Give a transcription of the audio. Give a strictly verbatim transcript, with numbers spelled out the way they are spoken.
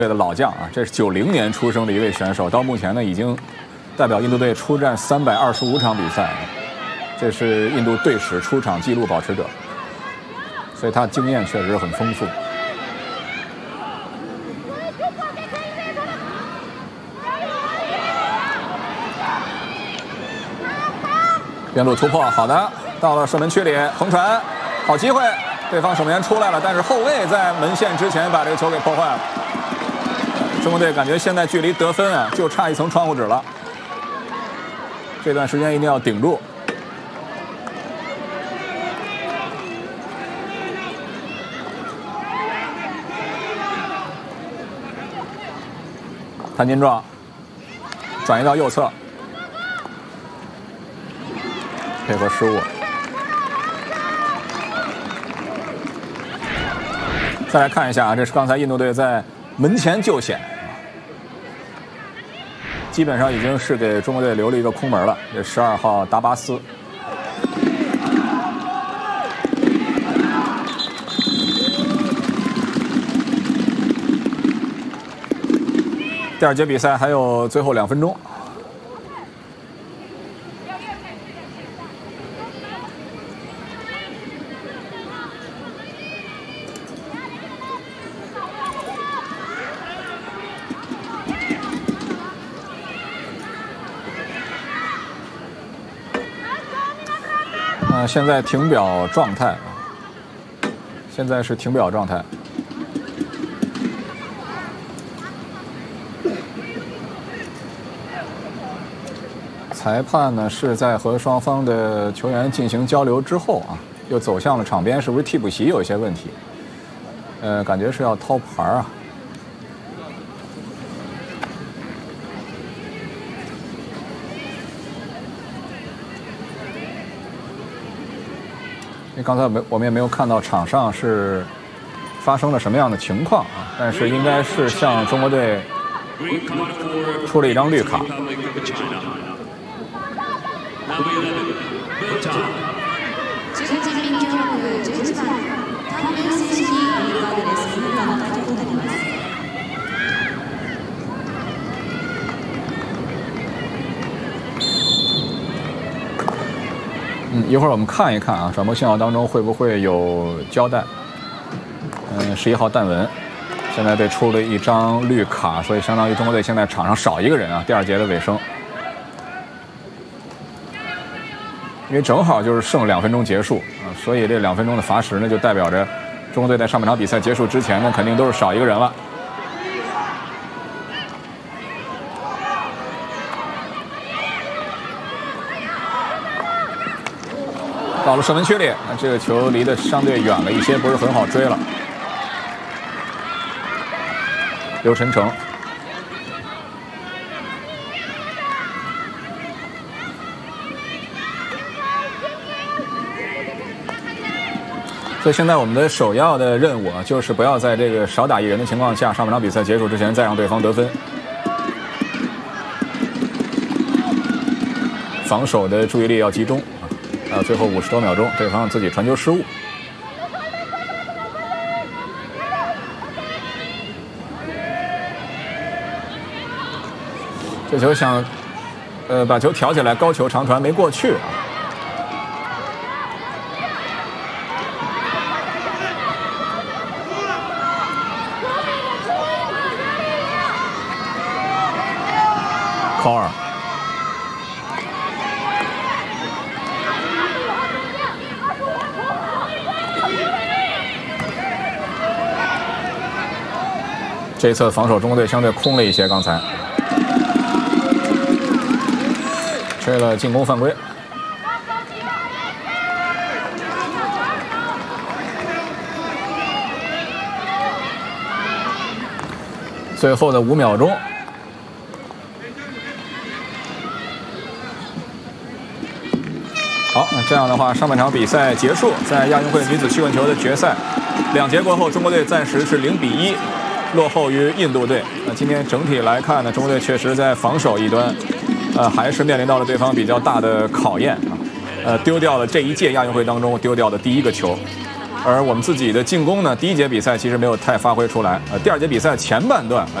队的老将啊，这是九零年出生的一位选手，到目前呢已经代表印度队出战三百二十五场比赛，这是印度队史出场纪录保持者，所以他经验确实很丰富。边路突破，好的，到了射门区里，横传，好机会，对方守门员出来了，但是后卫在门线之前把这个球给破坏了。中国队感觉现在距离得分啊，就差一层窗户纸了。这段时间一定要顶住。谭金壮转移到右侧。配合失误，再来看一下啊，这是刚才印度队在门前救险，基本上已经是给中国队留了一个空门了。这十二号达巴斯，第二节比赛还有最后两分钟。呃，现在停表状态，现在是停表状态。裁判呢是在和双方的球员进行交流之后啊，又走向了场边，是不是替补席有一些问题？呃，感觉是要掏牌啊。因为刚才没我们也没有看到场上是发生了什么样的情况啊，但是应该是向中国队出了一张绿卡。嗯，一会儿我们看一看啊，转播信号当中会不会有交代？嗯，十一号戴文现在被出了一张绿卡，所以相当于中国队现在场上少一个人啊。第二节的尾声，因为正好就是剩两分钟结束啊，所以这两分钟的罚时呢，就代表着中国队在上半场比赛结束之前呢，肯定都是少一个人了。到了射门区里，那这个球离得相对远了一些，不是很好追了。刘晨成，所以现在我们的首要的任务啊，就是不要在这个少打一人的情况下，上半场比赛结束之前再让对方得分。防守的注意力要集中。啊，最后五十多秒钟，对方自己传球失误。这球想，呃，把球挑起来，高球长传没过去。考尔。这一侧防守中国队相对空了一些，刚才吹了进攻犯规。最后的五秒钟，好，那这样的话，上半场比赛结束，在亚运会女子曲棍球的决赛，两节过后，中国队暂时是零比一。落后于印度队。那今天整体来看呢，中国队确实在防守一端，呃，还是面临到了对方比较大的考验啊，呃，丢掉了这一届亚运会当中丢掉的第一个球。 而我们自己的进攻呢，第一节比赛其实没有太发挥出来。呃，第二节比赛前半段啊。